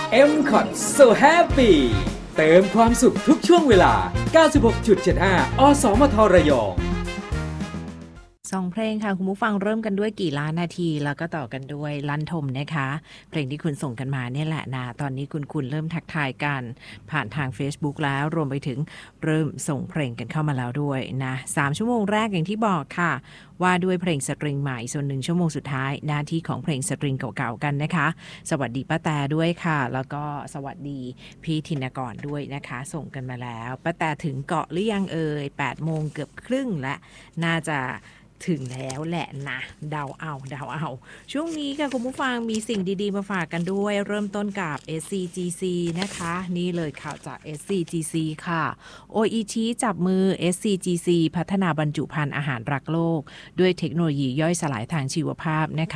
MCOT So Happy เติมความสุขทุกช่วงเวลา 96.75 อสมทระยองสองเพลงค่ะคุณผู้ฟังเริ่มกันด้วยกี่ล้านนาทีแล้วก็ต่อกันด้วยลั่นทมนะคะเพลงที่คุณส่งกันมาเนี่ยแหละนะตอนนี้คุณเริ่มทักทายกันผ่านทาง Facebook แล้วรวมไปถึงเริ่มส่งเพลงกันเข้ามาแล้วด้วยนะ3ชั่วโมงแรกอย่างที่บอกค่ะว่าด้วยเพลงสตริงใหม่ส่วน1ชั่วโมงสุดท้ายหน้าที่ของเพลงสตริงเก่าๆกันนะคะสวัสดีป้าแตด้วยค่ะแล้วก็สวัสดีพี่ธินกรด้วยนะคะส่งกันมาแล้วป้าแตถึงเกาะหรือยัง8 โมงเกือบครึ่งและน่าจะถึงแล้วแหละนะเดาเอาช่วงนี้ค่ะคุณผู้ฟังมีสิ่งดีๆมาฝากกันด้วยเริ่มต้นกับ SCGC นะคะนี่เลยข่าวจาก SCGC ค่ะ OET จับมือ SCGC พัฒนาบรรจุภัณฑ์อาหารรักโลกด้วยเทคโนโลยีย่อยสลายทางชีวภาพนะคะ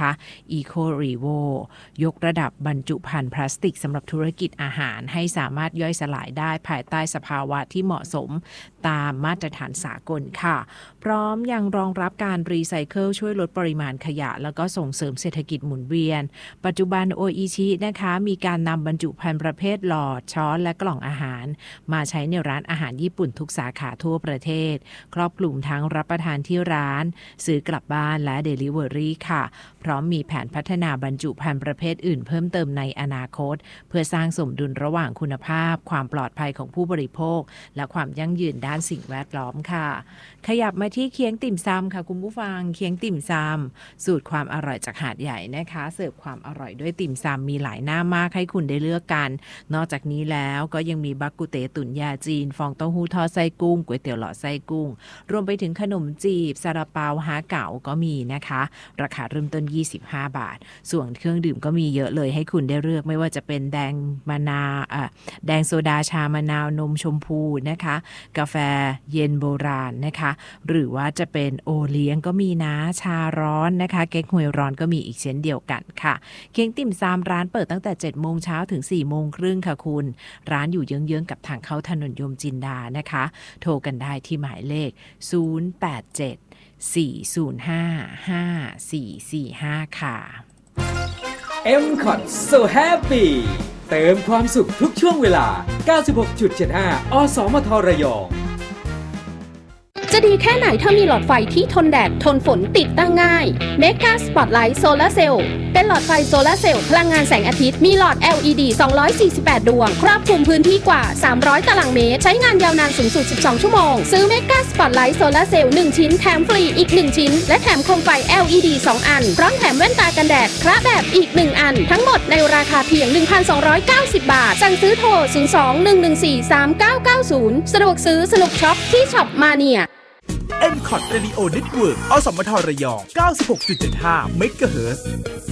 EcoRevo ยกระดับบรรจุภัณฑ์พลาสติกสำหรับธุรกิจอาหารให้สามารถย่อยสลายได้ภายใต้สภาวะที่เหมาะสมตามมาตรฐานสากลค่ะพร้อมยังรองรับการรีไซเคิลช่วยลดปริมาณขยะแล้วก็ส่งเสริมเศรษฐกิจหมุนเวียนปัจจุบัน OET นะคะมีการนำบรรจุภัณฑ์ประเภทหลอดช้อนและกล่องอาหารมาใช้ในร้านอาหารญี่ปุ่นทุกสาขาทั่วประเทศครอบคลุมทั้งรับประทานที่ร้านซื้อกลับบ้านและ Delivery ค่ะพร้อมมีแผนพัฒนาบรรจุภัณฑ์ประเภทอื่นเพิ่มเติมในอนาคตเพื่อสร้างสมดุลระหว่างคุณภาพความปลอดภัยของผู้บริโภคและความยั่งยืนด้านสิ่งแวดล้อมค่ะขยับมาที่เคียงติ่มซำค่ะคุณผู้ฟังเคียงติ่มซำสูตรความอร่อยจากหาดใหญ่นะคะเสิร์ฟความอร่อยด้วยติ่มซำมีหลายหน้ามากให้คุณได้เลือกกันนอกจากนี้แล้วก็ยังมีบักกุเตตุ๋นยาจีนฟองเต้าหู้ทอดไส้กุ้งก๋วยเตี๋ยวหลอดไส้กุ้งรวมไปถึงขนมจีบซาลาเปาฮาเก๋าก็มีนะคะราคาเริ่มต้น25 บาทส่วนเครื่องดื่มก็มีเยอะเลยให้คุณได้เลือกไม่ว่าจะเป็นแดงมะนาวแดงโซดาชามะนาวนมชมพูนะคะกาแฟเย็นโบราณนะคะหรือว่าจะเป็นโอเลี้ยงก็มีนะชาร้อนนะคะเก๊กฮวยร้อนก็มีอีกเช่นเดียวกันค่ะเคียงติ่มซำร้านเปิดตั้งแต่ 7 โมงเช้าถึง 4 โมงครึ่งค่ะคุณร้านอยู่เยื้องๆกับทางเข้าถนนยมจินดานะคะโทรกันได้ที่หมายเลข087-405-5445 ค่ะ MCOT So Happy เติมความสุขทุกช่วงเวลา 96.75 อสมทระยองจะดีแค่ไหนถ้ามีหลอดไฟที่ทนแดดทนฝนติดตั้งง่าย Mega Spotlight Solar Cell เป็นหลอดไฟโซลาร์เซลล์พลังงานแสงอาทิตย์มีหลอด LED 248 ดวงครอบคลุมพื้นที่กว่า300 ตารางเมตรใช้งานยาวนานสูงสุด12 ชั่วโมงซื้อ Mega Spotlight Solar Cell 1 ชิ้นแถมฟรีอีก1ชิ้นและแถมโคมไฟ LED 2 อันพร้อมแถมแว่นตากันแดดคระแบบอีก1อันทั้งหมดในราคาเพียง 1,290 บาทสั่งซื้อโทร 02-114-3990 สะดวกซื้อสนุกช็อปที่ช็อปมาเนีย MCOT Radio Network อสมทระยอง 96.75 เมกะเฮิรตซ์